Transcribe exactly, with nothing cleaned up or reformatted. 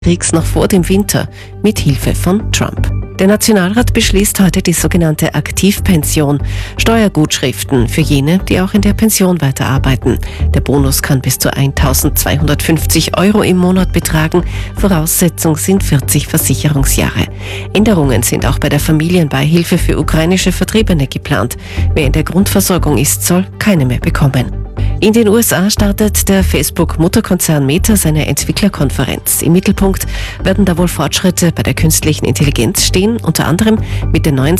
Kriegs noch vor dem Winter mit Hilfe von Trump. Der Nationalrat beschließt heute die sogenannte Aktivpension, Steuergutschriften für jene, die auch in der Pension weiterarbeiten. Der Bonus kann bis zu eintausendzweihundertfünfzig Euro im Monat betragen. Voraussetzung sind vierzig Versicherungsjahre. Änderungen sind auch bei der Familienbeihilfe für ukrainische Vertriebene geplant. Wer in der Grundversorgung ist, soll keine mehr bekommen. In den U S A startet der Facebook-Mutterkonzern Meta seine Entwicklerkonferenz. Im Mittelpunkt werden da wohl Fortschritte bei der künstlichen Intelligenz stehen, unter anderem mit den neuen